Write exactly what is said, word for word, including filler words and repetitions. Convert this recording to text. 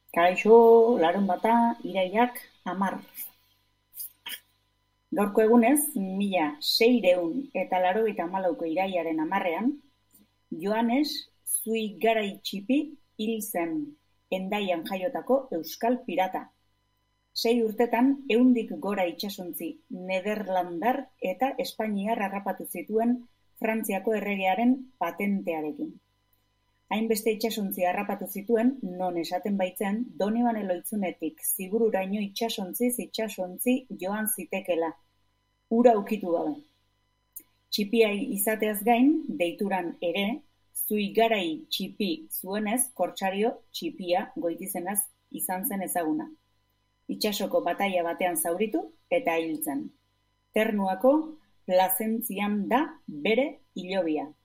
Kaixo, larunbata, iraiak hamar. Gaurko egunez, mila seiehun eta laurogeita hamalauko iraiaren hamarrean, Joanes Zuigarai-Txipi hil zen, Hendaian jaiotako euskal pirata. Sei urtetan ehundik gora itsasontzi nederlandar eta espainiar harrapatu zituen Frantziako erregearen patentearekin. Hainbeste itsasontzi harrapatu zituen, non esaten baitzen, Donibane Loitzunetik Zibururaino itsasontziz itsasontzi joan zitekela, ura ukitu gabe. Txipiai izateaz gain, deituran ere, Zuigarai-Txipi zuenez, kortsario txipia goitizenaz izan zen ezaguna. Itsasoko bataila batean zauritu eta hil zen. Ternuako Plazentzian da bere hilobia.